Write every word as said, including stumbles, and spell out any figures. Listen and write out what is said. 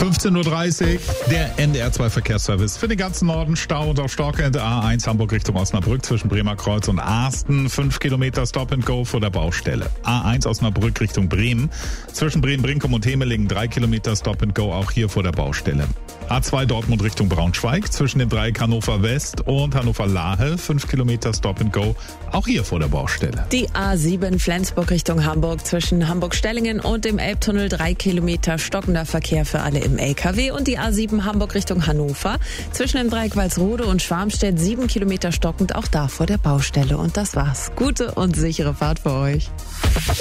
fünfzehn Uhr dreißig, der N D R zwei Verkehrsservice. Für den ganzen Norden Stau und auf Stockend A eins Hamburg Richtung Osnabrück zwischen Bremer Kreuz und Asten. fünf Kilometer Stop and Go vor der Baustelle. A eins Osnabrück Richtung Bremen. Zwischen Bremen-Brinkum und Hemelingen drei Kilometer Stop and Go, auch hier vor der Baustelle. A zwei Dortmund Richtung Braunschweig zwischen dem Dreieck Hannover West und Hannover Lahe. fünf Kilometer Stop and Go, auch hier vor der Baustelle. Die A sieben Flensburg Richtung Hamburg zwischen Hamburg-Stellingen und dem Elbtunnel drei Kilometer stockender Verkehr für alle im L K W. Und die A sieben Hamburg Richtung Hannover zwischen dem Dreieck Walsrode und Schwarmstedt sieben Kilometer stockend, auch da vor der Baustelle. Und das war's. Gute und sichere Fahrt für euch.